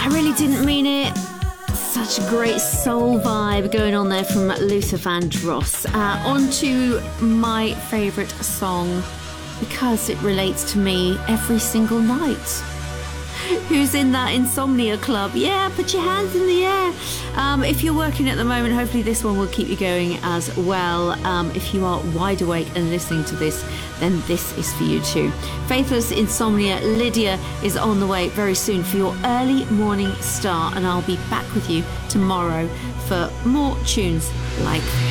I really didn't mean it. Such a great soul vibe going on there from Luther Vandross. On to my favourite song, because it relates to me every single night. Who's in that insomnia club? Yeah, put your hands in the air. If you're working at the moment, hopefully this one will keep you going as well. If you are wide awake and listening to this, then this is for you too. Faithless Insomnia, Lydia is on the way very soon for your early morning start, and I'll be back with you tomorrow for more tunes like